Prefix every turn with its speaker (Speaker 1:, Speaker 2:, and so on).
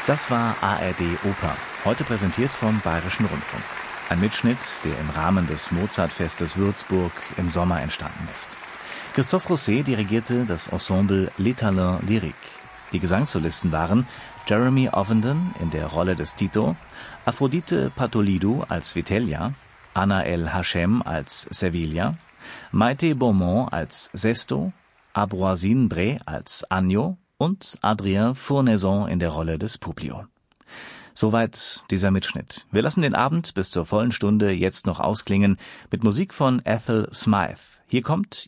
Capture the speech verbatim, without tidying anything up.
Speaker 1: Das war A R D Oper, heute präsentiert vom Bayerischen Rundfunk. Ein Mitschnitt, der im Rahmen des Mozartfestes Würzburg im Sommer entstanden ist. Christophe Rousset dirigierte das Ensemble Les Talents Lyriques. Die Gesangssolisten waren Jeremy Ovenden in der Rolle des Tito, Aphrodite Patolidou als Vitellia, Anna El Hachem als Servilia, Maite Beaumont als Sesto, Ambroisine Bray als Agno und Adrien Fournaison in der Rolle des Publio. Soweit dieser Mitschnitt. Wir lassen den Abend bis zur vollen Stunde jetzt noch ausklingen mit Musik von Ethel Smythe. Hier kommt